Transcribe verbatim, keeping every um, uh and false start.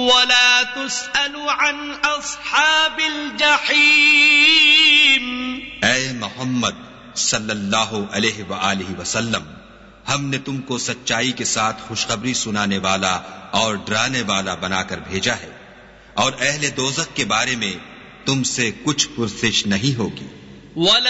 वला तुस्अलु अन अस्हाबिल जहीम। ऐ मोहम्मद सल्लल्लाहु अलैहि व आलिहि वसल्लम, हमने तुमको सच्चाई के साथ खुशखबरी सुनाने वाला और डराने वाला बनाकर भेजा है, और अहले दोज़ख के बारे में तुमसे कुछ पुरसिश नहीं होगी।